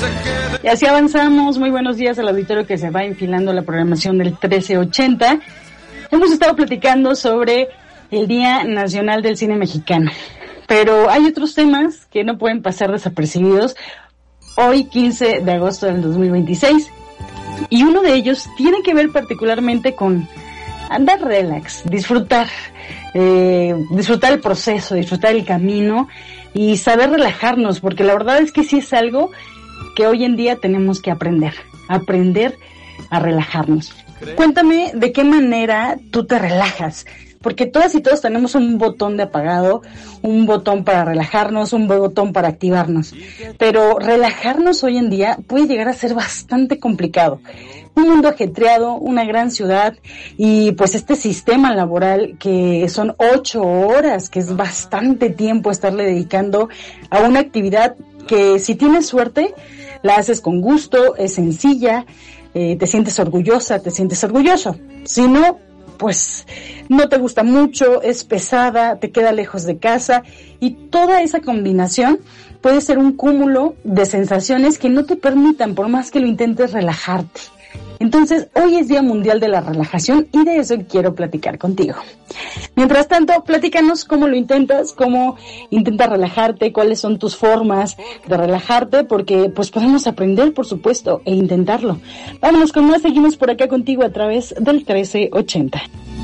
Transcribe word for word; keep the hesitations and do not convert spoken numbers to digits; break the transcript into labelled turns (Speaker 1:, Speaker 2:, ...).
Speaker 1: Y así avanzamos. Muy buenos días al auditorio que se va enfilando la programación del trece ochenta. Hemos estado platicando sobre el Día Nacional del Cine Mexicano, pero hay otros temas que no pueden pasar desapercibidos hoy, quince de agosto del dos mil veintiséis, y uno de ellos tiene que ver particularmente con andar relax, disfrutar, eh, disfrutar el proceso, disfrutar el camino y saber relajarnos, porque la verdad es que sí es algo que hoy en día tenemos que aprender, aprender a relajarnos. Cuéntame de qué manera tú te relajas, porque todas y todos tenemos un botón de apagado, un botón para relajarnos, un botón para activarnos, pero relajarnos hoy en día puede llegar a ser bastante complicado. Un mundo ajetreado, una gran ciudad y pues este sistema laboral que son ocho horas, que es bastante tiempo estarle dedicando a una actividad que si tienes suerte la haces con gusto, es sencilla, eh, te sientes orgullosa, te sientes orgulloso. Si no, pues no te gusta mucho, es pesada, te queda lejos de casa y toda esa combinación puede ser un cúmulo de sensaciones que no te permitan, por más que lo intentes, relajarte. Entonces, hoy es Día Mundial de la Relajación y de eso quiero platicar contigo. Mientras tanto, platícanos cómo lo intentas, cómo intentas relajarte, cuáles son tus formas de relajarte, porque pues podemos aprender, por supuesto, e intentarlo. Vámonos con más, seguimos por acá contigo a través del trece ochenta.